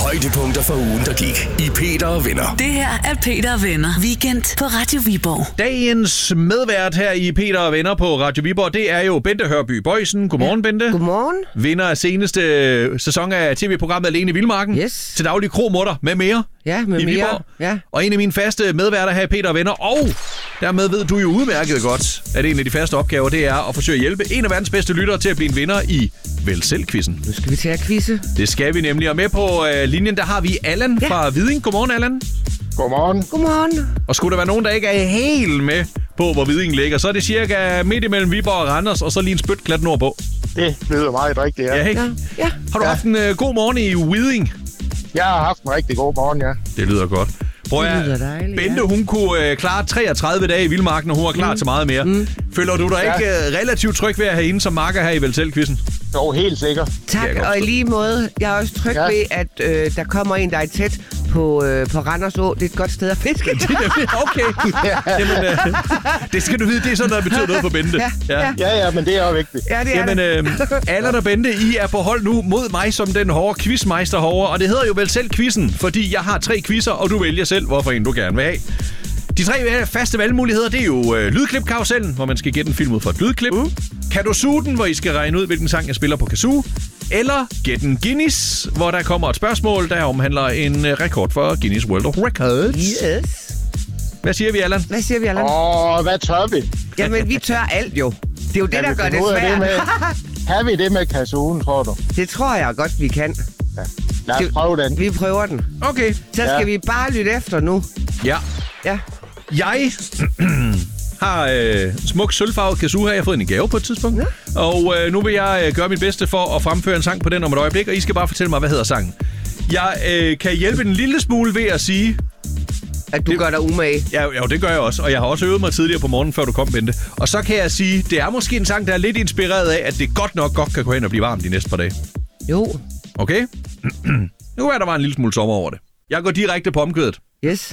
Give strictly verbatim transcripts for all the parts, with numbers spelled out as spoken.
Højdepunkter for ugen, der gik i Peter og Venner. Det her er Peter og Venner. Weekend på Radio Viborg. Dagens medvært her i Peter og Venner på Radio Viborg, det er jo Bente Hørby Boysen. Godmorgen, ja. Bente. Godmorgen. Vinder af seneste sæson af tv-programmet Alene i Vildmarken. Yes. Til daglig kromutter med mere. Ja, med i mere. Viborg. Ja. Og en af mine faste medværter her i Peter og Venner. Og dermed ved du jo udmærket godt, at en af de faste opgaver, det er at forsøge at hjælpe en af verdens bedste lyttere til at blive en vinder i Vælg Selv-quizzen. Nu skal vi til at quizze. Det skal vi nemlig. Og med på øh, linjen, der har vi Allan ja. fra Viding. Godmorgen, Allan. Godmorgen. Godmorgen. Og skulle der være nogen, der ikke er helt med på, hvor Viding ligger, så er det cirka midt imellem Viborg og Randers, og så lige en spytklat nordpå. Det lyder meget rigtigt, ja. Ja, ikke? Ja. Ja. Har du Ja. haft en øh, god morgen i Viding? Jeg har haft en rigtig god morgen, ja. Det lyder godt. Prøv Det at lyder dejligt, Bente, ja. hun kunne øh, klare treogtredive dage i Vildmarken, og hun var klar mm. til meget mere. Mm. Føler du dig Ja. ikke øh, relativt tryg ved at have hende som marker her i Vælg Selv-quizzen? Jo, helt sikkert. Tak, kan jeg godt og i forstå. lige måde, jeg er også tryg Ja. ved, at øh, der kommer en, der er tæt på, øh, på Randers Å. Det er et godt sted at fiske. Okay. Jamen, øh, det skal du vide, det er sådan noget, der betyder noget for Bente. Ja, ja. Ja, ja, men det er jo vigtigt. Ja, det er Jamen, det. øh, Allan og Bente, I er på hold nu mod mig som den hårde quizmeister herovre. Og det hedder jo Vælg Selv-quizzen, fordi jeg har tre quizzer, og du vælger selv, hvorfor en du gerne vil have. De tre faste valgmuligheder, det er jo øh, lydklip-karusellen, hvor man skal gætte en film ud fra et lydklip. Uh. Kan du suge den, hvor I skal regne ud, hvilken sang jeg spiller på kazoo. Eller gæt en Guinness, hvor der kommer et spørgsmål, der omhandler en øh, rekord for Guinness World of Records. Yes. Hvad siger vi, Allan? Hvad siger vi, Allan? Åh, hvad tør vi? Jamen, vi tør alt jo. Det er jo det, Kan der vi gør det finde ud af svært. det med- Har vi det med kazooen, tror du? Det tror jeg godt, vi kan. Ja. Lad os prøve den. Vi prøver den. Okay. Så skal Ja. vi bare lytte efter nu. Ja. Ja. Jeg har øh, smuk sølvfarvet kazoo her. Jeg har fået den i gave på et tidspunkt. Ja. Og øh, nu vil jeg øh, gøre mit bedste for at fremføre en sang på den om et øjeblik. Og I skal bare fortælle mig, hvad hedder sangen. Jeg øh, kan hjælpe en lille smule ved at sige... At du Det- gør dig umage. Ja, jo, det gør jeg også. Og jeg har også øvet mig tidligere på morgenen, før du kom, Bente. Og så kan jeg sige, det er måske en sang, der er lidt inspireret af, at det godt nok godt kan gå hen og blive varmt de næste par dage. Jo. Okay? Nu kan være, der var en lille smule sommer over det. Jeg går direkte på omkvædet. Yes.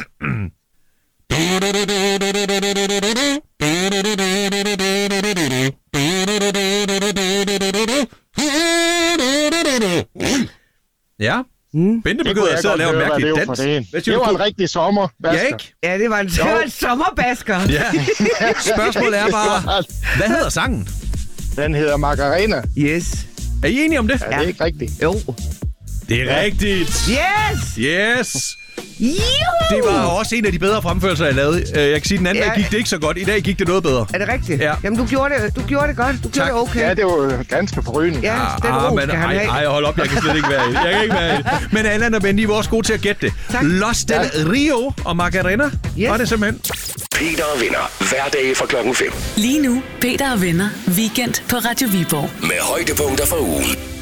Ja. Mm. Bente Det kunne begynder jeg at sidde og godt lave en høre, hvad mærkelig det var for dans. det. Hvad siger Det du? var en rigtig sommer. Ja, ikke? Ja, det var en, det var en sommerbasker. Ja. Spørgsmålet er bare, hvad hedder sangen? Den hedder Macarena. Yes. Er I enige om det? Er det ikke rigtigt? Jo. Det er rigtigt. Yes! Yes! Juhu! Det var også en af de bedre fremførelser, jeg lavede. Øh, Jeg kan sige, den anden Ja. dag gik det ikke så godt. I dag gik det noget bedre. Er det rigtigt? Ja. Jamen, du gjorde det, du gjorde det godt. Du gjorde Tak. det okay. Ja, det var ganske forrygende. Ja, den ro men, skal han ej, have. ej, hold op, jeg kan slet ikke være i det. Jeg kan ikke være i det. Men Allan og Benny, I var også gode til at gætte det. Tak. Los del Rio og Macarena Yes. var det simpelthen. Peter og Venner. Hverdag fra klokken fem. Lige nu, Peter og Venner. Weekend på Radio Viborg. Med højdepunkter for ugen.